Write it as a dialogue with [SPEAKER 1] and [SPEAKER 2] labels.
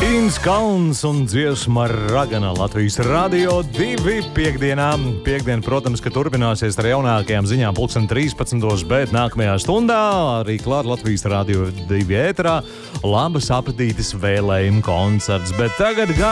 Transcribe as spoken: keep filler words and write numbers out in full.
[SPEAKER 1] Dīns Kalns un dziesma Ragana Latvijas radio divi piekdienā. Piekdiena, protams, ka turpināsies ar jaunākajām ziņām pulksten trīspadsmitos, bet nākamajā stundā arī klāt Latvijas radio divi ēterā labas apetītes vēlējumu koncerts. Bet tagad gan